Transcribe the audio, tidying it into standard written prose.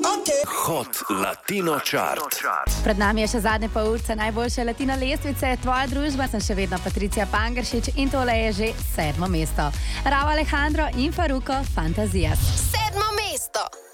Hot Latino Chart. Pred nami je še zadnje pol urce najboljše latino lestvice. Tvoja družba, sem še vedno Patricija Pangeršič in tole je že 7. mesto. Rauw Alejandro in Farruko, Fantazijas. 7. mesto.